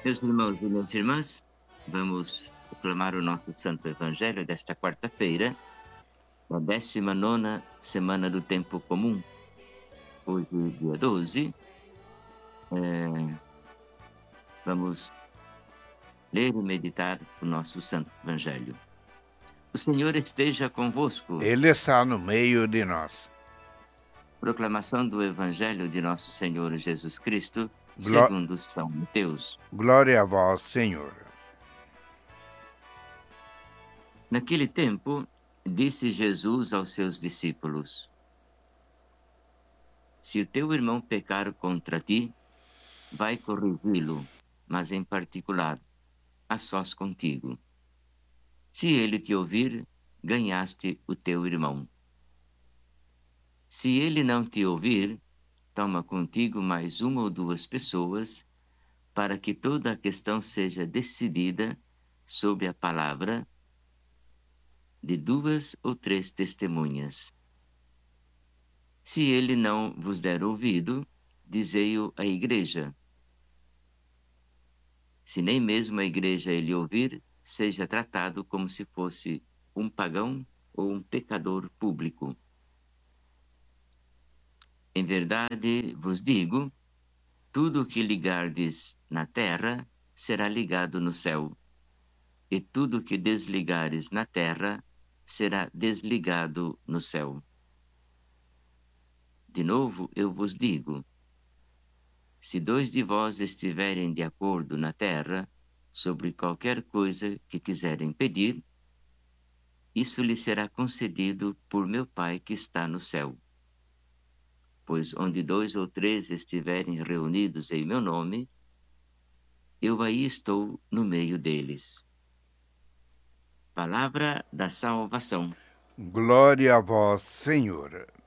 Meus irmãos e minhas irmãs, vamos proclamar o nosso Santo Evangelho desta quarta-feira, da 19ª semana do Tempo Comum. Hoje, dia 12, vamos ler e meditar o nosso Santo Evangelho. O Senhor esteja convosco. Ele está no meio de nós. Proclamação do Evangelho de nosso Senhor Jesus Cristo, Gló- segundo São Mateus. Glória a vós, Senhor. Naquele tempo, disse Jesus aos seus discípulos: Se o teu irmão pecar contra ti, vai corrigi-lo, mas em particular, a sós contigo. Se ele te ouvir, ganhaste o teu irmão. Se ele não te ouvir, toma contigo mais uma ou duas pessoas, para que toda a questão seja decidida sob a palavra de duas ou três testemunhas. Se ele não vos der ouvido, dizei-o à igreja. Se nem mesmo a igreja ele ouvir, seja tratado como se fosse um pagão ou um pecador público. Em verdade vos digo, tudo o que ligardes na terra será ligado no céu, e tudo o que desligares na terra será desligado no céu. De novo eu vos digo, se dois de vós estiverem de acordo na terra sobre qualquer coisa que quiserem pedir, isso lhe será concedido por meu Pai que está no céu. Pois onde dois ou três estiverem reunidos em meu nome, eu aí estou no meio deles. Palavra da salvação. Glória a vós, Senhor.